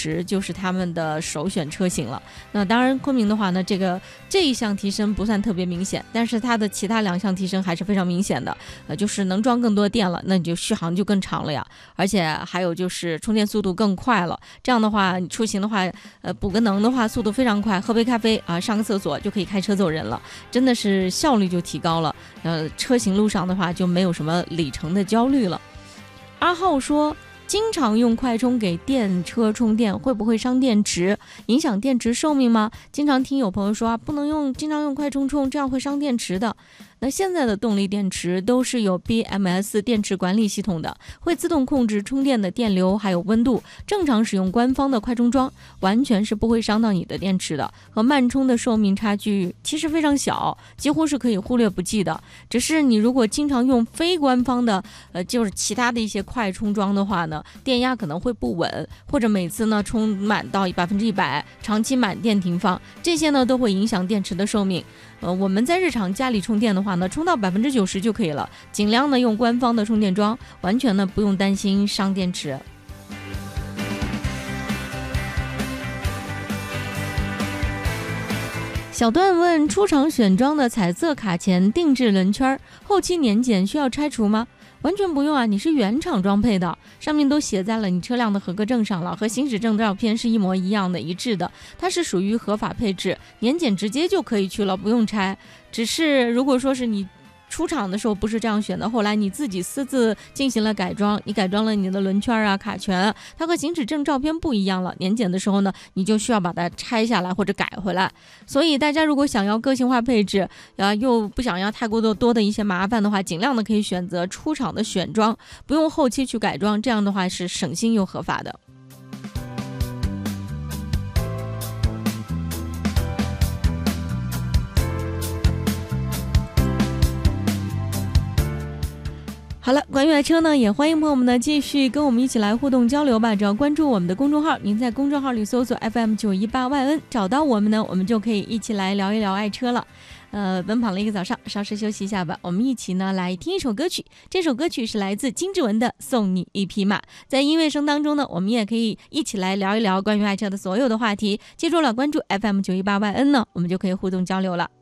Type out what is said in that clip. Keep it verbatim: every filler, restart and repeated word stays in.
池就是他们的首选车型了。那当然昆明的话呢，这个这一项提升不算特别明显，但是它的其他两项提升还是非常明显的，呃，就是能装更多电了，那你就续航就更长了呀，而且还有就是充电速度更快了。这样的话，你出行的话，呃，补个能的话，速度非常快，喝杯咖啡啊，上个厕所就可以开车走人了，真的是效率就提高了。呃，车行路上的话就没有什么里程的焦虑了。阿浩说，经常用快充给电车充电会不会伤电池，影响电池寿命吗？经常听有朋友说啊，不能用经常用快充充，这样会伤电池的。那现在的动力电池都是有 B M S 电池管理系统的，会自动控制充电的电流还有温度，正常使用官方的快充桩，完全是不会伤到你的电池的，和慢充的寿命差距其实非常小，几乎是可以忽略不计的。只是你如果经常用非官方的呃，就是其他的一些快充桩的话呢，电压可能会不稳，或者每次呢充满到百分之一百，长期满电停放，这些呢都会影响电池的寿命。呃，我们在日常家里充电的话呢，充到百分之九十就可以了，尽量呢用官方的充电桩，完全呢不用担心伤电池。小段问，出厂选装的彩色卡钳定制轮圈，后期年检需要拆除吗？完全不用啊，你是原厂装配的，上面都写在了你车辆的合格证上了，和行驶证照片是一模一样的，一致的，它是属于合法配置，年检直接就可以去了，不用拆。只是如果说是你出厂的时候不是这样选的，后来你自己私自进行了改装，你改装了你的轮圈啊、卡钳，它和行驶证照片不一样了，年检的时候呢，你就需要把它拆下来或者改回来。所以大家如果想要个性化配置，啊，又不想要太过多多的一些麻烦的话，尽量的可以选择出厂的选装，不用后期去改装，这样的话是省心又合法的。好了，关于爱车呢，也欢迎朋友们呢继续跟我们一起来互动交流吧。只要关注我们的公众号，您在公众号里搜索 F M 九一八 Y N 找到我们呢，我们就可以一起来聊一聊爱车了。呃，奔跑了一个早上，稍事休息一下吧。我们一起呢来听一首歌曲，这首歌曲是来自金志文的《送你一匹马》。在音乐声当中呢，我们也可以一起来聊一聊关于爱车的所有的话题。记住了，关注 F M 九一八 Y N 呢，我们就可以互动交流了。